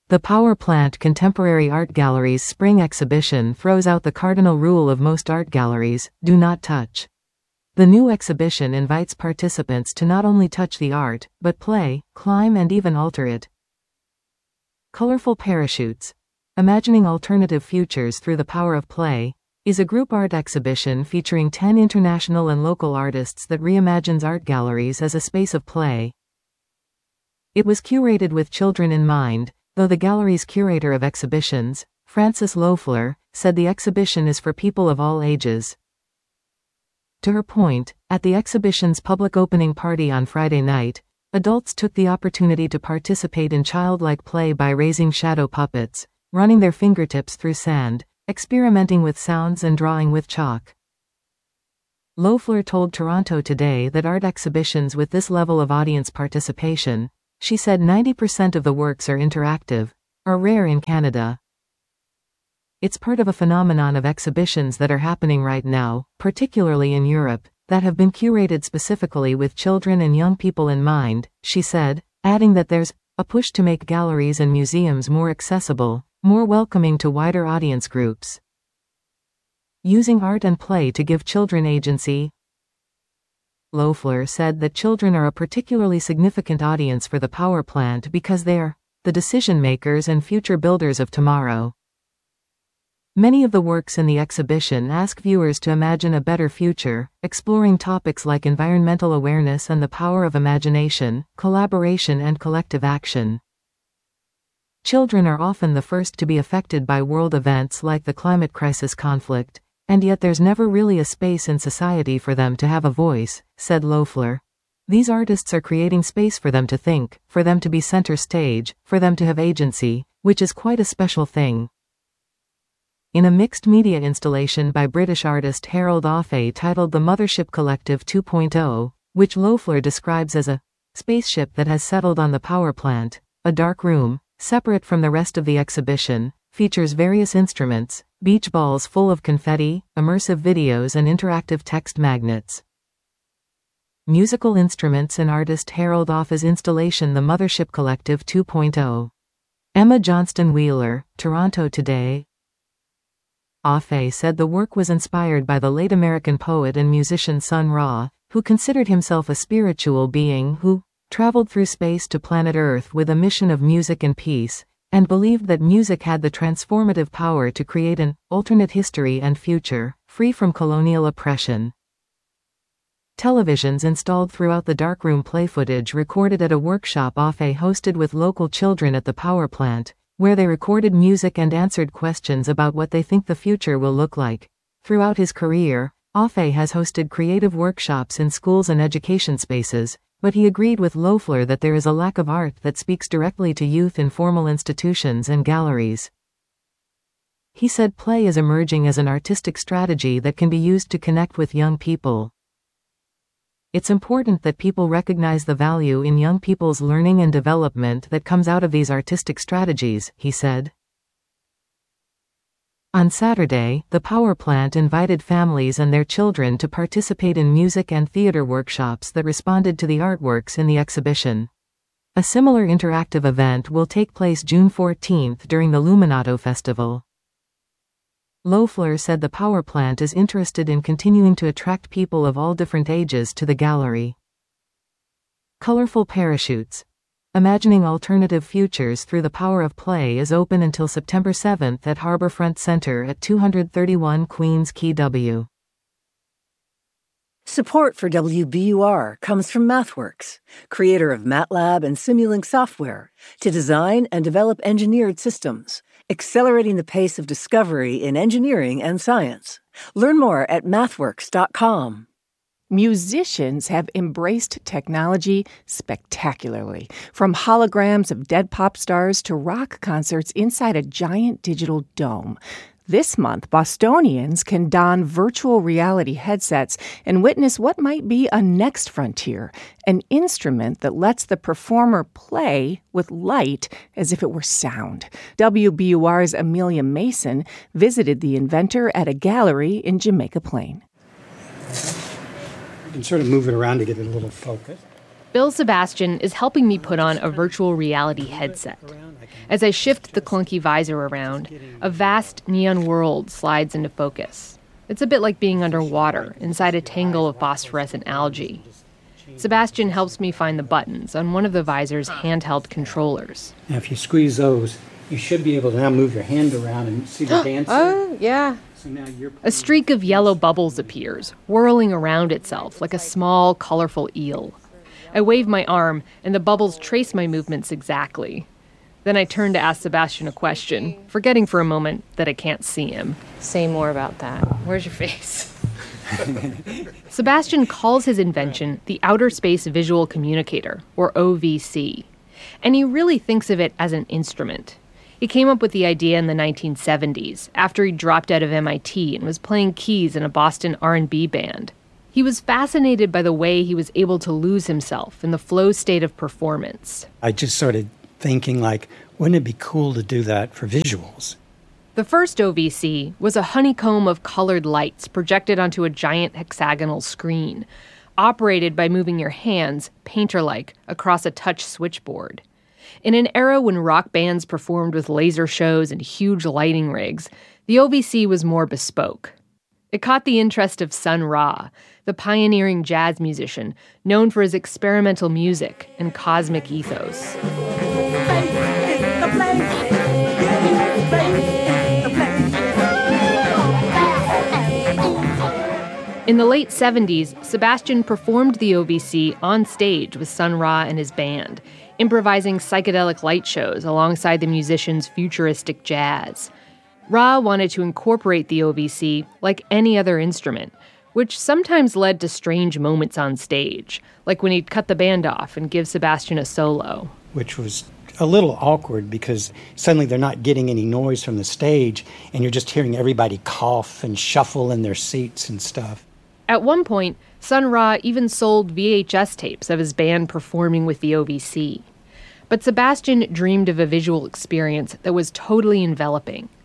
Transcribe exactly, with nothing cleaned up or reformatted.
The Power Plant Contemporary Art Gallery's spring exhibition throws out the cardinal rule of most art galleries: do not touch. The new exhibition invites participants to not only touch the art, but play, climb, and even alter it. Colorful Parachutes: Imagining Alternative Futures Through the Power of Play is a group art exhibition featuring ten international and local artists that reimagines art galleries as a space of play. It was curated with children in mind, though the gallery's curator of exhibitions, Frances Loeffler, said the exhibition is for people of all ages. To her point, at the exhibition's public opening party on Friday night, adults took the opportunity to participate in childlike play by raising shadow puppets, running their fingertips through sand, experimenting with sounds, and drawing with chalk. Loeffler told Toronto Today that art exhibitions with this level of audience participation, she said ninety percent of the works are interactive, are rare in Canada. It's part of a phenomenon of exhibitions that are happening right now, particularly in Europe, that have been curated specifically with children and young people in mind, she said, adding that there's a push to make galleries and museums more accessible, more welcoming to wider audience groups. Using art and play to give children agency. Loeffler said that children are a particularly significant audience for the Power Plant because they are the decision makers and future builders of tomorrow. Many of the works in the exhibition ask viewers to imagine a better future, exploring topics like environmental awareness and the power of imagination, collaboration, and collective action. Children are often the first to be affected by world events like the climate crisis conflict, and yet there's never really a space in society for them to have a voice, said Loeffler. These artists are creating space for them to think, for them to be center stage, for them to have agency, which is quite a special thing. In a mixed media installation by British artist Harold Offey titled The Mothership Collective two point oh, which Loeffler describes as a spaceship that has settled on the power plant, a dark room, separate from the rest of the exhibition, features various instruments, beach balls full of confetti, immersive videos, and interactive text magnets. Musical instruments and artist Harold Offey's installation The Mothership Collective two point oh. Emma Johnston Wheeler, Toronto Today. Offey said the work was inspired by the late American poet and musician Sun Ra, who considered himself a spiritual being who traveled through space to planet Earth with a mission of music and peace, and believed that music had the transformative power to create an alternate history and future, free from colonial oppression. Televisions installed throughout the darkroom play footage recorded at a workshop Offey hosted with local children at the power plant, where they recorded music and answered questions about what they think the future will look like. Throughout his career, Offey has hosted creative workshops in schools and education spaces, but he agreed with Loeffler that there is a lack of art that speaks directly to youth in formal institutions and galleries. He said play is emerging as an artistic strategy that can be used to connect with young people. It's important that people recognize the value in young people's learning and development that comes out of these artistic strategies, he said. On Saturday, the power plant invited families and their children to participate in music and theater workshops that responded to the artworks in the exhibition. A similar interactive event will take place June fourteenth during the Luminato Festival. Loeffler said the power plant is interested in continuing to attract people of all different ages to the gallery. Colorful Parachutes: Imagining Alternative Futures Through the Power of Play is open until September seventh at Harbourfront Centre at two thirty-one Queens Quay W. Support for W B U R comes from MathWorks, creator of MATLAB and Simulink software, to design and develop engineered systems, accelerating the pace of discovery in engineering and science. Learn more at mathworks dot com. Musicians have embraced technology spectacularly, from holograms of dead pop stars to rock concerts inside a giant digital dome. This month, Bostonians can don virtual reality headsets and witness what might be a next frontier, an instrument that lets the performer play with light as if it were sound. W B U R's Amelia Mason visited the inventor at a gallery in Jamaica Plain. You can sort of move it around to get it a little focused. Bill Sebastian is helping me put on a virtual reality headset. As I shift the clunky visor around, a vast neon world slides into focus. It's a bit like being underwater, inside a tangle of phosphorescent algae. Sebastian helps me find the buttons on one of the visor's handheld controllers. Now, if you squeeze those, you should be able to now move your hand around and see the dancer. Oh, yeah. So now you're A streak of yellow bubbles appears, whirling around itself like a small, colorful eel. I wave my arm, and the bubbles trace my movements exactly. Then I turn to ask Sebastian a question, forgetting for a moment that I can't see him. Say more about that. Where's your face? Sebastian calls his invention the Outer Space Visual Communicator, or O V C. And he really thinks of it as an instrument. He came up with the idea in the nineteen seventies, after he dropped out of M I T and was playing keys in a Boston R and B band. He was fascinated by the way he was able to lose himself in the flow state of performance. I just started thinking, like, wouldn't it be cool to do that for visuals? The first O V C was a honeycomb of colored lights projected onto a giant hexagonal screen, operated by moving your hands, painter-like, across a touch switchboard. In an era when rock bands performed with laser shows and huge lighting rigs, the O V C was more bespoke. It caught the interest of Sun Ra, the pioneering jazz musician known for his experimental music and cosmic ethos. In the late seventies, Sebastian performed the O V C on stage with Sun Ra and his band, improvising psychedelic light shows alongside the musician's futuristic jazz. Ra wanted to incorporate the O V C like any other instrument, which sometimes led to strange moments on stage, like when he'd cut the band off and give Sebastian a solo. Which was a little awkward because suddenly they're not getting any noise from the stage and you're just hearing everybody cough and shuffle in their seats and stuff. At one point, Sun Ra even sold V H S tapes of his band performing with the O V C. But Sebastian dreamed of a visual experience that was totally enveloping.